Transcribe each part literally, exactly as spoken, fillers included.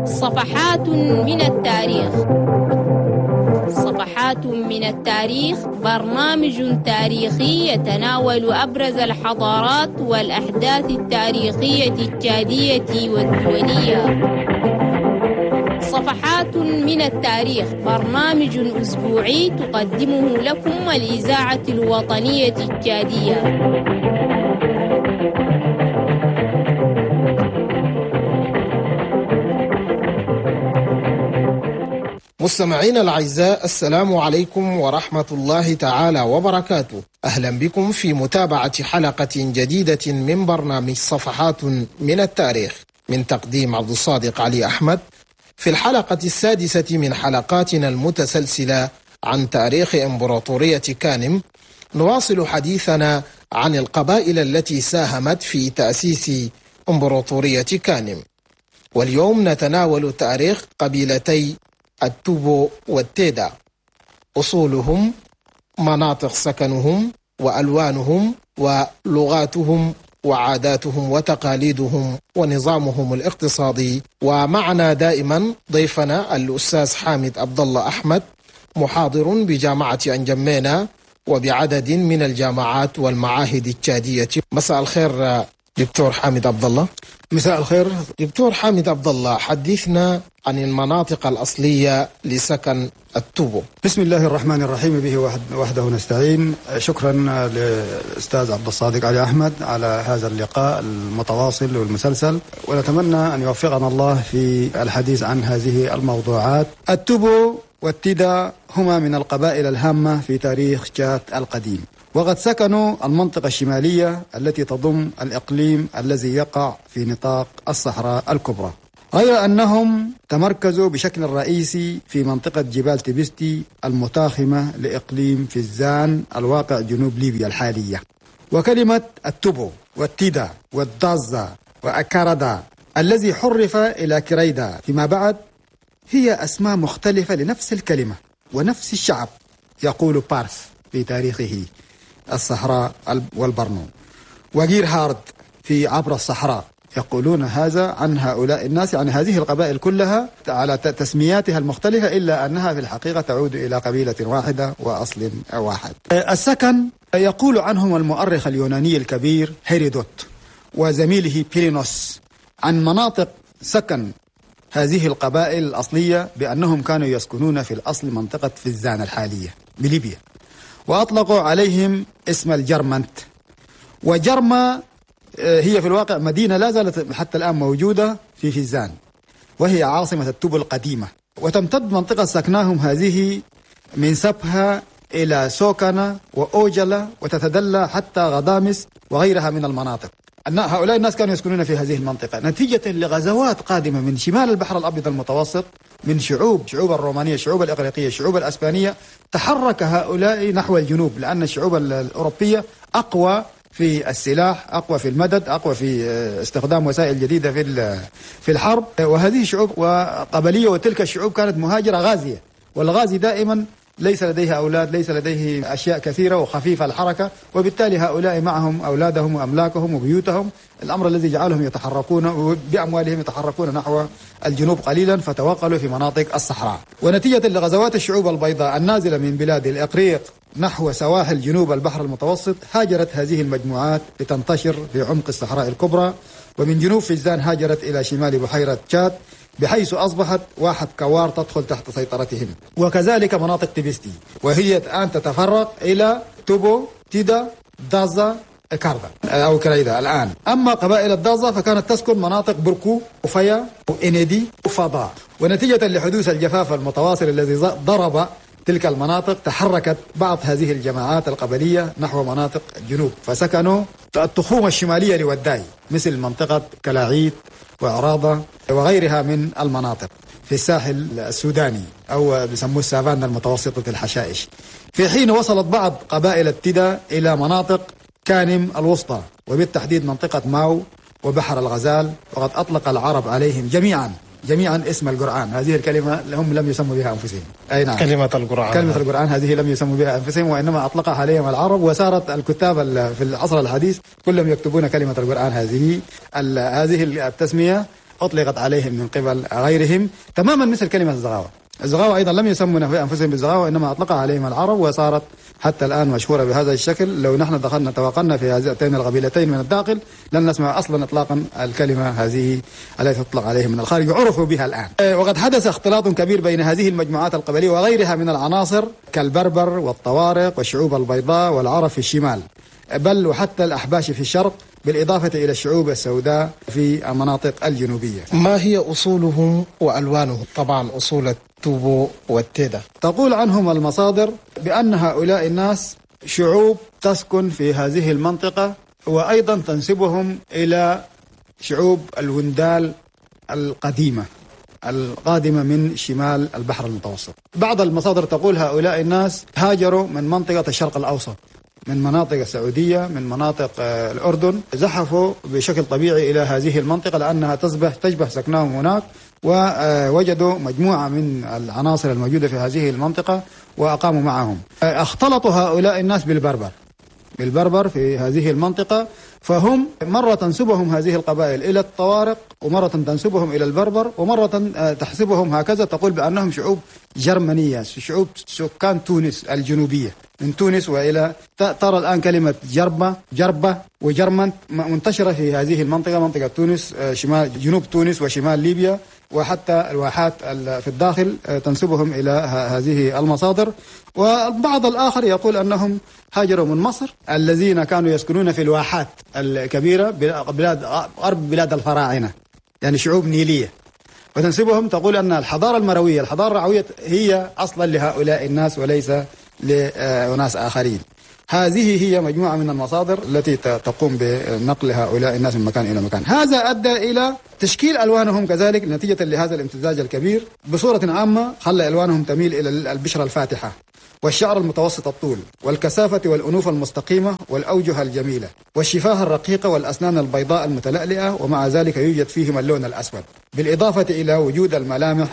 صفحات من التاريخ. صفحات من التاريخ برنامج تاريخي يتناول أبرز الحضارات والأحداث التاريخية التشادية والدولية. صفحات من التاريخ برنامج أسبوعي تقدمه لكم الإذاعة الوطنية التشادية. مستمعينا الأعزاء، السلام عليكم ورحمة الله تعالى وبركاته. أهلا بكم في متابعة حلقة جديدة من برنامج صفحات من التاريخ من تقديم عبد الصادق علي أحمد. في الحلقة السادسة من حلقاتنا المتسلسلة عن تاريخ إمبراطورية كانم، نواصل حديثنا عن القبائل التي ساهمت في تأسيس إمبراطورية كانم، واليوم نتناول تاريخ قبيلتي التوبو والتيدا، أصولهم، مناطق سكنهم، وألوانهم، ولغاتهم، وعاداتهم، وتقاليدهم، ونظامهم الاقتصادي. ومعنا دائما ضيفنا الأستاذ حامد عبد الله أحمد، محاضر بجامعة أنجمينا وبعدد من الجامعات والمعاهد التشادية. مساء الخير دكتور حامد عبد الله. مساء الخير دكتور حامد عبد الله، حدثنا عن المناطق الأصلية لسكن التوبو. بسم الله الرحمن الرحيم، به وحده نستعين. شكرا للأستاذ عبد الصادق علي أحمد على هذا اللقاء المتواصل والمسلسل، ونتمنى أن يوفقنا الله في الحديث عن هذه الموضوعات. التوبو والتيدا هما من القبائل الهامة في تاريخ تشاد القديم، وقد سكنوا المنطقة الشمالية التي تضم الإقليم الذي يقع في نطاق الصحراء الكبرى، غير أنهم تمركزوا بشكل رئيسي في منطقة جبال تبستي المتاخمة لإقليم فيزان الواقع جنوب ليبيا الحالية. وكلمة التوبو والتيدا والدازا وأكاردا الذي حرف إلى كريدا فيما بعد هي أسماء مختلفة لنفس الكلمة ونفس الشعب، يقول بارث في تاريخه الصحراء والبرنو، وغير هارد في عبر الصحراء، يقولون هذا عن هؤلاء الناس، يعني هذه القبائل كلها على تسمياتها المختلفة، إلا أنها في الحقيقة تعود إلى قبيلة واحدة وأصل واحد. السكن يقول عنهم المؤرخ اليوناني الكبير هيرودوت وزميله بيلينوس عن مناطق سكن هذه القبائل الأصلية بأنهم كانوا يسكنون في الأصل منطقة فيزان الحالية بليبيا، وأطلقوا عليهم اسم الجرمنت. وجرما هي في الواقع مدينة لا زالت حتى الآن موجودة في فيزان، وهي عاصمة التوبو القديمة. وتمتد منطقة سكناهم هذه من سبها إلى سوكنا وأوجلا، وتتدلى حتى غضامس وغيرها من المناطق. أن هؤلاء الناس كانوا يسكنون في هذه المنطقة نتيجة لغزوات قادمة من شمال البحر الأبيض المتوسط، من شعوب شعوب الرومانية، الشعوب الإغريقية، الشعوب الأسبانية. تحرك هؤلاء نحو الجنوب لأن الشعوب الأوروبية أقوى في السلاح، أقوى في المدد، أقوى في استخدام وسائل جديدة في في الحرب. وهذه الشعوب وقبلية، وتلك الشعوب كانت مهاجرة غازية، والغازي دائما ليس لديه أولاد، ليس لديه أشياء كثيرة وخفيفة الحركة، وبالتالي هؤلاء معهم أولادهم وأملاكهم وبيوتهم، الأمر الذي جعلهم يتحركون بأموالهم يتحركون نحو الجنوب قليلا، فتوغلوا في مناطق الصحراء. ونتيجة لغزوات الشعوب البيضاء النازلة من بلاد الإقريق نحو سواحل جنوب البحر المتوسط، هاجرت هذه المجموعات لتنتشر في عمق الصحراء الكبرى، ومن جنوب فيزان هاجرت إلى شمال بحيرة تشاد، بحيث أصبحت واحد كوار تدخل تحت سيطرتهم. وكذلك مناطق تبستي، وهي الآن تتفرق إلى توبو، تيدا، دازا، كاردا أو كريدا الآن. أما قبائل الدازا فكانت تسكن مناطق بركو وفيا وإنيدي وفضاء. ونتيجة لحدوث الجفاف المتواصل الذي ضرب تلك المناطق، تحركت بعض هذه الجماعات القبلية نحو مناطق الجنوب، فسكنوا التخوم الشمالية لوداي مثل منطقة كلاعيد وعراضة وغيرها من المناطق في الساحل السوداني أو بيسموه السافانا المتوسطة الحشائش. في حين وصلت بعض قبائل التيدا إلى مناطق كانم الوسطى، وبالتحديد منطقة ماو وبحر الغزال، وقد أطلق العرب عليهم جميعا جميعا اسم القرآن. هذه الكلمة هم لم يسموا بها أنفسهم. أي نعم. كلمة القرآن كلمة القرآن هذه لم يسموا بها أنفسهم، وإنما أطلقها عليهم العرب، وصارت الكتاب في العصر الحديث كلهم يكتبون كلمة القرآن. هذه هذه التسمية أطلقت عليهم من قبل غيرهم، تماما مثل كلمة الزغاوة. الزغاوة أيضا لم يسموا أنفسهم بالزغاوة، إنما أطلقها عليهم العرب وصارت حتى الآن مشهورة بهذا الشكل. لو نحن دخلنا توقعنا في هذين القبيلتين من الداخل لن نسمع أصلا إطلاقا الكلمة هذه التي تطلق عليهم من الخارج، عرفوا بها الآن. وقد حدث اختلاط كبير بين هذه المجموعات القبلية وغيرها من العناصر كالبربر والطوارق والشعوب البيضاء والعرب في الشمال، بل وحتى الأحباش في الشرق، بالإضافة إلى الشعوب السوداء في المناطق الجنوبية. ما هي أصولهم وألوانهم؟ طبعا أصول التوبو والتيدا. تقول عنهم المصادر بأن هؤلاء الناس شعوب تسكن في هذه المنطقة، وأيضا تنسبهم إلى شعوب الوندال القديمة القادمة من شمال البحر المتوسط. بعض المصادر تقول هؤلاء الناس هاجروا من منطقة الشرق الأوسط، من مناطق السعودية، من مناطق الأردن، زحفوا بشكل طبيعي إلى هذه المنطقة لأنها تشبه تشبه سكنهم هناك، ووجدوا مجموعة من العناصر الموجودة في هذه المنطقة وأقاموا معهم. اختلطوا هؤلاء الناس بالبربر بالبربر في هذه المنطقة، فهم مرة تنسبهم هذه القبائل إلى الطوارق، ومرة تنسبهم إلى البربر، ومرة تحسبهم هكذا، تقول بأنهم شعوب جرمانية، شعوب سكان تونس الجنوبية، من تونس وإلى ترى الآن كلمة جربة جربة وجرمن منتشرة في هذه المنطقة، منطقة تونس، شمال جنوب تونس وشمال ليبيا، وحتى الواحات في الداخل تنسبهم إلى هذه المصادر. وبعض الآخر يقول أنهم هاجروا من مصر، الذين كانوا يسكنون في الواحات الكبيرة بلاد غرب بلاد الفراعنة، يعني شعوب نيلية، وتنسبهم تقول أن الحضارة المروية الحضارة الرعوية هي أصلا لهؤلاء الناس وليس لناس آخرين. هذه هي مجموعة من المصادر التي تقوم بنقل هؤلاء الناس من مكان إلى مكان. هذا أدى إلى تشكيل ألوانهم كذلك نتيجة لهذا الامتزاج الكبير. بصورة عامة خلى ألوانهم تميل إلى البشرة الفاتحة والشعر المتوسط الطول والكثافة والأنوف المستقيمة والأوجه الجميلة والشفاه الرقيقة والأسنان البيضاء المتلألئة، ومع ذلك يوجد فيهم اللون الأسود، بالإضافة إلى وجود الملامح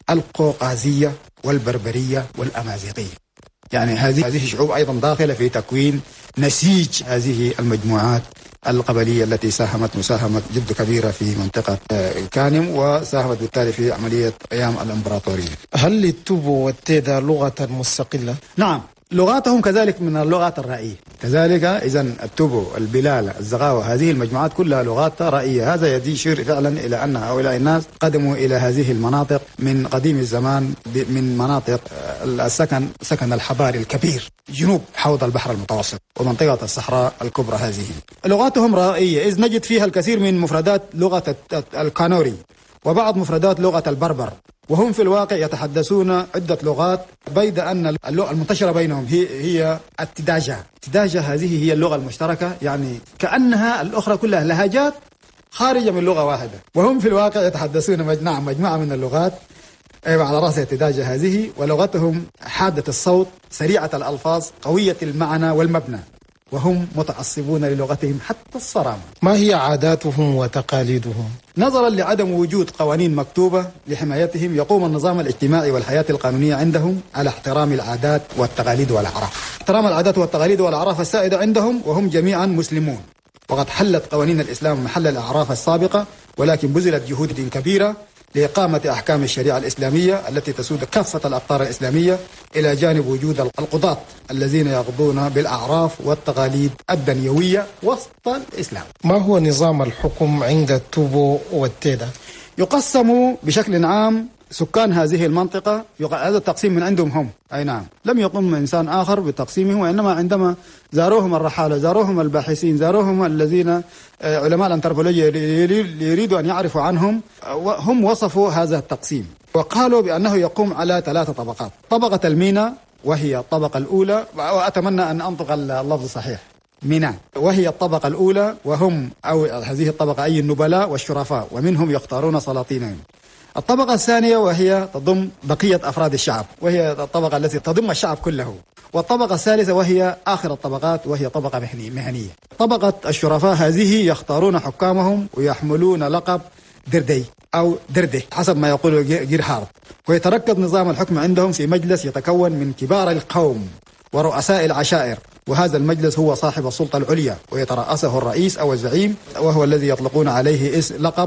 القوقازية والبربرية والأمازيغية. يعني هذه هذه الشعوب أيضا داخلة في تكوين نسيج هذه المجموعات القبلية التي ساهمت مساهمة جد كبيرة في منطقة كانم، وساهمت بالتالي في عملية قيام الإمبراطورية. هل للتوبو والتيدا لغة مستقلة؟ نعم، لغاتهم كذلك من اللغات الرائية كذلك. إذا التوبو، البلالة، الزغاوة، هذه المجموعات كلها لغات رائية. هذا يشير فعلا إلى أن هؤلاء الناس قدموا إلى هذه المناطق من قديم الزمان، من مناطق السكن سكن الحضاري الكبير جنوب حوض البحر المتوسط ومنطقة الصحراء الكبرى. هذه لغاتهم رائية، إذ نجد فيها الكثير من مفردات لغة الكانوري وبعض مفردات لغة البربر، وهم في الواقع يتحدثون عدة لغات، بيد أن اللغة المنتشرة بينهم هي هي التداجة. التداجة هذه هي اللغة المشتركة، يعني كأنها الأخرى كلها لهجات خارجة من لغة واحدة، وهم في الواقع يتحدثون مجموعة مجموعة من اللغات على رأس التداجة هذه. ولغتهم حادة الصوت، سريعة الألفاظ، قوية المعنى والمبنى، وهم متعصبون للغتهم حتى الصرامة. ما هي عاداتهم وتقاليدهم؟ نظرا لعدم وجود قوانين مكتوبة لحمايتهم، يقوم النظام الاجتماعي والحياة القانونية عندهم على احترام العادات والتقاليد والأعراف. احترام العادات والتقاليد والأعراف السائدة عندهم، وهم جميعا مسلمون، وقد حلت قوانين الإسلام محل الأعراف السابقة، ولكن بذلت جهود كبيرة لإقامة أحكام الشريعة الإسلامية التي تسود كافة الأقطار الإسلامية، إلى جانب وجود القضاة الذين يقضون بالأعراف والتقاليد الدنيوية وسط الإسلام. ما هو نظام الحكم عند التوبو والتيدا؟ يقسم بشكل عام سكان هذه المنطقة، هذا التقسيم من عندهم هم، أي نعم، لم يقم إنسان آخر بتقسيمه، وإنما عندما زاروهم الرحالة، زاروهم الباحثين، زاروهم الذين علماء الأنثروبولوجيا يريدوا أن يعرفوا عنهم، هم وصفوا هذا التقسيم وقالوا بأنه يقوم على ثلاثة طبقات. طبقة المينا وهي الطبقة الأولى، وأتمنى أن أنطق اللفظ صحيح، مينا، وهي الطبقة الأولى، وهم أو هذه الطبقة أي النبلاء والشرفاء، ومنهم يختارون سلاطينهم. الطبقة الثانية وهي تضم بقية أفراد الشعب، وهي الطبقة التي تضم الشعب كله. والطبقة الثالثة وهي آخر الطبقات، وهي طبقة مهنية. طبقة الشرفاء هذه يختارون حكامهم ويحملون لقب دردي أو درده حسب ما يقول جيرهارد، ويتركز نظام الحكم عندهم في مجلس يتكون من كبار القوم ورؤساء العشائر، وهذا المجلس هو صاحب السلطة العليا، ويترأسه الرئيس أو الزعيم، وهو الذي يطلقون عليه اسم لقب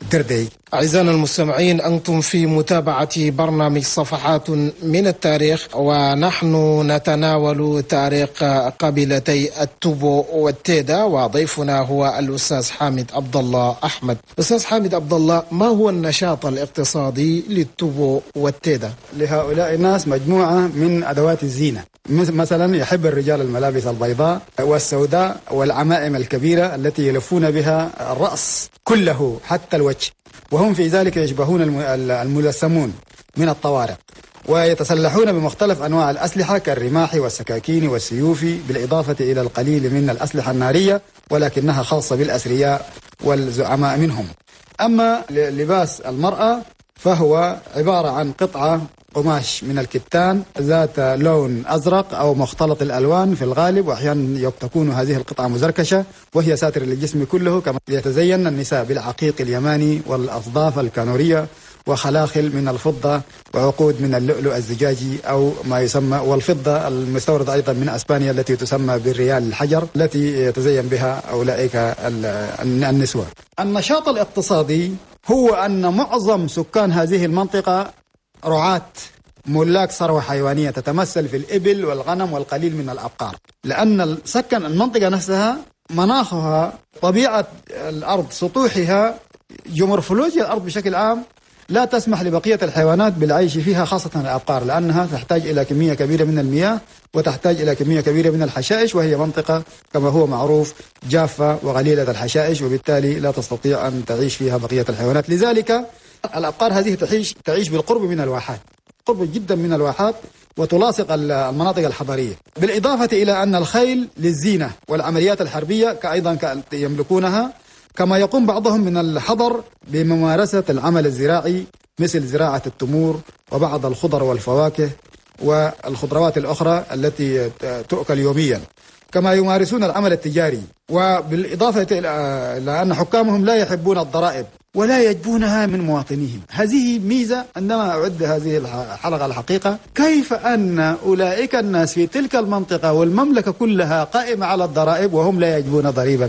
دردي. أعزائنا المستمعين، أنتم في متابعة برنامج صفحات من التاريخ، ونحن نتناول تاريخ قبيلتي التوبو والتيدا، وضيفنا هو الأستاذ حامد عبد الله أحمد. أستاذ حامد عبد الله، ما هو النشاط الاقتصادي للتوبو والتيدا؟ لهؤلاء الناس مجموعة من أدوات الزينة، مثلا يحب الرجال الملابس البيضاء والسوداء والعمائم الكبيرة التي يلفون بها الرأس كله حتى الوجه، وهم في ذلك يشبهون الملثمون من الطوارق، ويتسلحون بمختلف أنواع الأسلحة كالرماح والسكاكين والسيوف، بالإضافة إلى القليل من الأسلحة النارية ولكنها خاصة بالأثرياء والزعماء منهم. أما لباس المرأة فهو عبارة عن قطعة قماش من الكتان ذات لون أزرق أو مختلط الألوان في الغالب، وأحيانا تكون هذه القطعة مزركشة وهي ساتر للجسم كله. كما يتزين النساء بالعقيق اليماني والأصداف الكانورية وخلاخل من الفضة وعقود من اللؤلؤ الزجاجي أو ما يسمى، والفضة المستوردة أيضا من أسبانيا التي تسمى بالريال الحجر التي يتزين بها أولئك النسوة. النشاط الاقتصادي هو أن معظم سكان هذه المنطقة رعاة ملاك ثروة حيوانية تتمثل في الإبل والغنم والقليل من الأبقار، لأن سكن المنطقة نفسها مناخها، طبيعة الأرض، سطوحها، جمورفولوجيا الأرض بشكل عام لا تسمح لبقية الحيوانات بالعيش فيها، خاصة الأبقار، لأنها تحتاج إلى كمية كبيرة من المياه وتحتاج إلى كمية كبيرة من الحشائش، وهي منطقة كما هو معروف جافة وقليلة الحشائش، وبالتالي لا تستطيع أن تعيش فيها بقية الحيوانات. لذلك الأبقار هذه تعيش تعيش بالقرب من الواحات، قرب جدا من الواحات، وتلاصق المناطق الحضرية، بالإضافة إلى أن الخيل للزينة والعمليات الحربية أيضا يملكونها، كما يقوم بعضهم من الحضر بممارسة العمل الزراعي مثل زراعة التمور وبعض الخضر والفواكه والخضروات الأخرى التي تؤكل يوميا، كما يمارسون العمل التجاري. وبالإضافة إلى أن حكامهم لا يحبون الضرائب ولا يجبونها من مواطنيهم. هذه ميزة. عندما أعد هذه الحلقة الحقيقة كيف أن أولئك الناس في تلك المنطقة والمملكة كلها قائمة على الضرائب وهم لا يجبون ضريبة